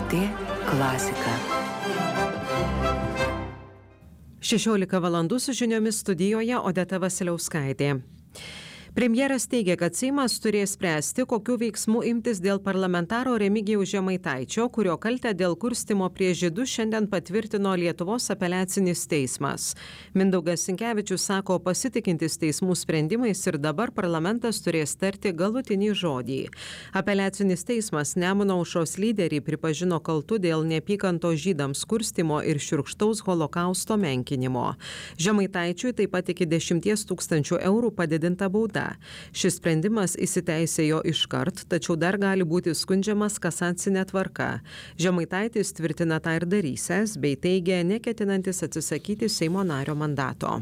LRT klasika. 16 valandų su žiniomis studijoje Odeta Vasiliauskaitė. Premjeras teigia, kad Seimas turės spręsti, kokių veiksmų imtis dėl parlamentaro Remigijaus Žemaitaičio, kurio kaltę dėl kurstymo prieš žydus šiandien patvirtino Lietuvos apeliacinis teismas. Mindaugas Sinkevičius sako pasitikintis teismų sprendimais ir dabar parlamentas turės tarti galutinį žodį. Apeliacinis teismas Nemuno aušros lyderį pripažino kaltu dėl neapykantos žydams kurstymo ir šiurkštaus holokausto menkinimo. Žemaitaičiui taip pat iki 10 000 eurų padidinta bauda. Šis sprendimas įsiteisėjo iškart, tačiau dar gali būti skundžiamas kasacinė tvarka. Žemaitaitis tvirtina tą ir darysęs, bei teigia neketinantis atsisakyti Seimo nario mandato.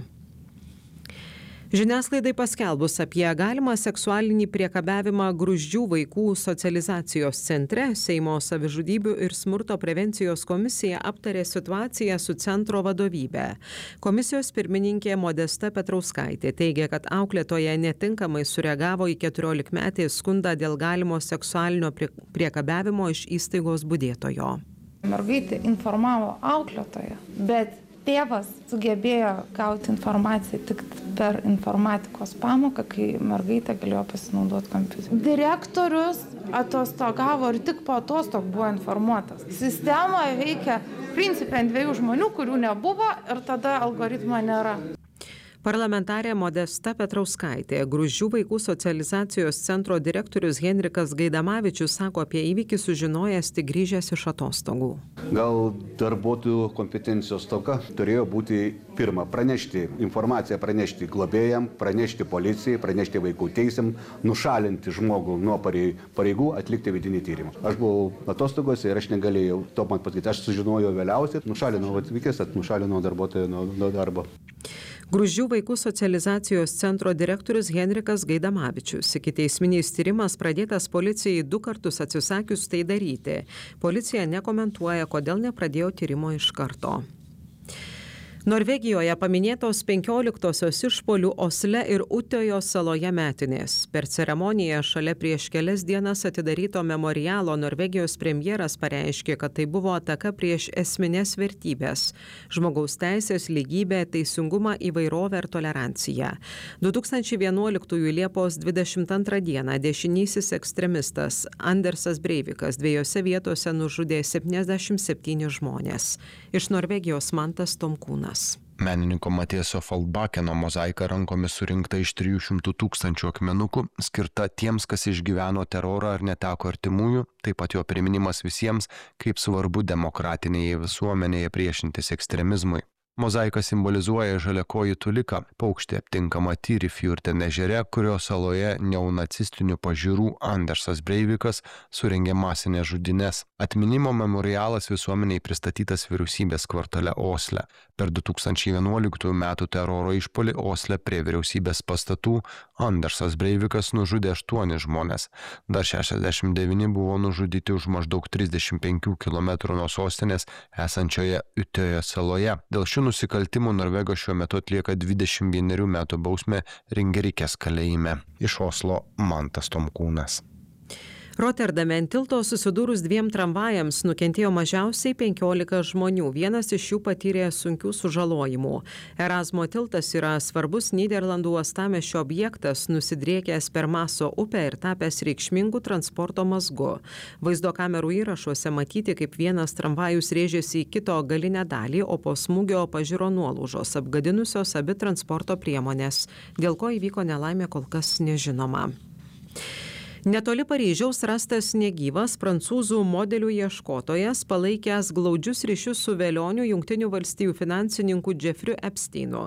Žiniasklaidai paskelbus apie galimą seksualinį priekabiavimą Gruzdžių vaikų socializacijos centre, Seimo savižudybių ir smurto prevencijos komisija aptarė situaciją su centro vadovybe. Komisijos pirmininkė Modesta Petrauskaitė teigia, kad auklėtoja netinkamai sureagavo į 14-metį skundą dėl galimo seksualinio priekabiavimo iš įstaigos budėtojo. Mergaitė informavo auklėtoją, bet tėvas sugebėjo gauti informaciją tik per informatikos pamoką, kai mergaitė galėjo pasinaudoti kompiuteriu. Direktorius atostogavo ir tik po atostogų buvo informuotas. Sistemoje veikia principe ant 2 žmonių, kurių nebuvo ir tada algoritmo nėra. Parlamentarė Modesta Petrauskaitė, Gruzdžių vaikų socializacijos centro direktorius Henrikas Gaidamavičius sako apie įvykį sužinojęs tik grįžęs iš atostogų. Gal darbuotojų kompetencijos stoka turėjo būti pirma pranešti informaciją, pranešti globėjam, pranešti policijai, pranešti vaikų teisėm, nušalinti žmogų nuo pareigų, atlikti vidinį tyrimą. Aš buvau atostogose ir aš negalėjau to man pasakyti. Aš sužinojau vėliausiai, nušalinau atvykęs, nušalinau darbuotoją nuo darbo. Gruzdžių vaikų socializacijos centro direktorius Henrikas Gaidamavičius. Ikiteisminis tyrimas pradėtas policijai 2 kartus atsisakius tai daryti. Policija nekomentuoja, kodėl nepradėjo tyrimo iš karto. Norvegijoje paminėtos 15-osios išpuolių Osle ir Utøjo saloje metinės. Per ceremoniją šalia prieš kelias dienas atidaryto memorialo Norvegijos premjeras pareiškė, kad tai buvo ataka prieš esminės vertybės – žmogaus teisės, lygybę, teisingumą, įvairovę ir toleranciją. 2011 Liepos 22 dieną dešinysis ekstremistas Andersas Breivikas 2 vietose nužudė 77 žmonės. Iš Norvegijos Mantas Tomkūnas. Menininko Matieso Faldbakeno mozaika rankomis surinkta iš 300 000 akmenukų, skirta tiems, kas išgyveno terorą ar neteko artimųjų, taip pat jo priminimas visiems, kaip svarbu demokratinėje visuomenėje priešintis ekstremizmui. Mozaika simbolizuoja žaliakojį tuliką, paukštį aptinkamą Tyrifjurten ežere, kurio saloje neonacistinių pažiūrų Andersas Breivikas surengė masinės žudynes. Atminimo memorialas visuomeniai pristatytas vyriausybės kvartale Osle. Per 2011 metų teroro išpuolį Osle prie vyriausybės pastatų Andersas Breivikas nužudė 8 žmonės. Dar 69 buvo nužudyti už maždaug 35 km nuo sostinės esančioje Utøjo saloje. Dėl šių nusikaltimų Norvegas šiuo metu atlieka 21 metų bausmę Ringerikės kalėjime. Iš Oslo Mantas Tomkūnas. Roterdame ant tilto susidūrus 2 tramvajams nukentėjo mažiausiai 15 žmonių, vienas iš jų patyrė sunkių sužalojimų. Erasmo tiltas yra svarbus Nyderlandų uostamiesčio objektas, nusidriekęs per Maso upę ir tapęs reikšmingų transporto mazgu. Vaizdo kamerų įrašuose matyti, kaip vienas tramvajus rėžėsi į kito galinę dalį, o po smūgio pažiro nuolaužos, apgadinusios abi transporto priemonės. Dėl ko įvyko nelaimė, kol kas nežinoma. Netoli Paryžiaus rastas negyvas prancūzų modelių ieškotojas, palaikęs glaudžius ryšius su velioniu Jungtinių valstijų finansininku Jeffriu Epsteinu.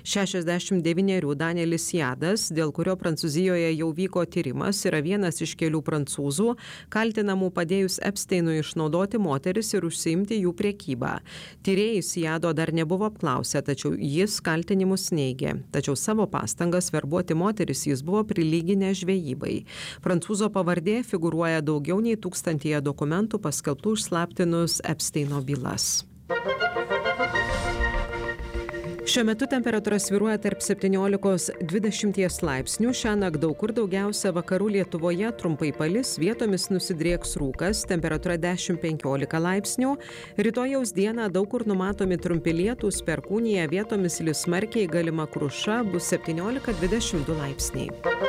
69 Danielis Jadas, dėl kurio Prancūzijoje jau vyko tyrimas, yra vienas iš kelių prancūzų, kaltinamų padėjus Epsteinui išnaudoti moteris ir užsiimti jų priekybą. Tyrėjais Jado dar nebuvo apklausę, tačiau jis kaltinimus neigė. Tačiau savo pastangas verbuoti moteris jis buvo prilyginęs žvejybai. Prancūzų pavardė figūruoja daugiau nei 1000 dokumentų paskelbtų išslaptinus Epsteino bylas. Šiuo metu temperatūra svyruoja tarp 17–20 laipsnių. Šiąnakt daug kur daugiausia vakarų Lietuvoje trumpai palis, vietomis nusidrieks rūkas, temperatūra 10–15 laipsnių. Rytojaus dieną daug kur numatomi trumpi lietūs, perkūnija, vietomis lis smarkiai, galima kruša, bus 17–22 laipsniai.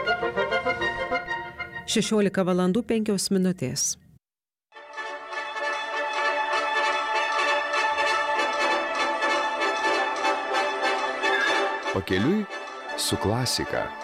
16:05. Pakeliui su klasika.